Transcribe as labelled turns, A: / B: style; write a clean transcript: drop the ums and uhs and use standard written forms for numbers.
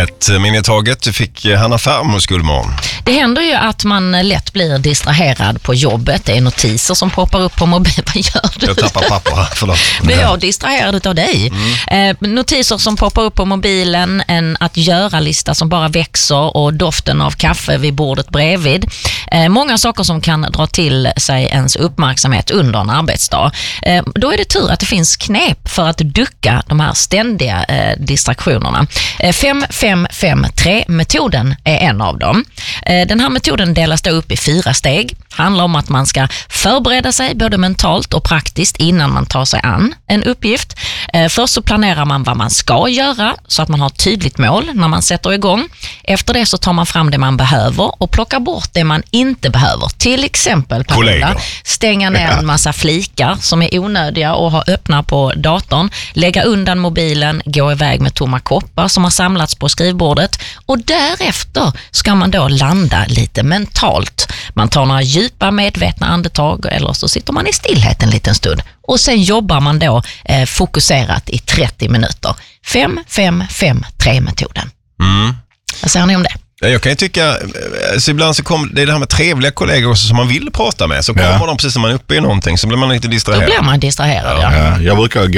A: Ett minne i taget fick Hanna Farmos guldmorgon.
B: Det händer ju att man lätt blir distraherad på jobbet. Det är notiser som poppar upp på mobilen. Vad gör du?
A: Jag tappar papper, förlåt.
B: Blir jag distraherad av dig? Notiser som poppar upp på mobilen, en att göra-lista som bara växer och doften av kaffe vid bordet bredvid. Många saker som kan dra till sig ens uppmärksamhet under en arbetsdag. Då är det tur att det finns knep för att ducka de här ständiga distraktionerna. 5-5-5-3-metoden är en av dem. Den här metoden delas då upp i 4 steg. Handlar om att man ska förbereda sig både mentalt och praktiskt innan man tar sig an en uppgift. Först så planerar man vad man ska göra så att man har ett tydligt mål när man sätter igång. Efter det så tar man fram det man behöver och plockar bort det man inte behöver. Till exempel stänga ner en massa flikar som är onödiga och ha öppna på datorn. Lägga undan mobilen, gå iväg med tomma koppar som har samlats på skrivbordet. Och därefter ska man då landa lite mentalt. Man tar några djupa medvetna andetag eller så sitter man i stillhet en liten stund. Och sen jobbar man då fokuserat i 30 minuter. 5-5-5-3-metoden. Vad säger ni om det?
A: Jag kan ju tycka, så ibland så kommer det här med trevliga kollegor också som man vill prata med. Så kommer de precis när man är uppe i någonting så blir man lite distraherad.
B: Då blir man distraherad,
C: ja. Jag brukar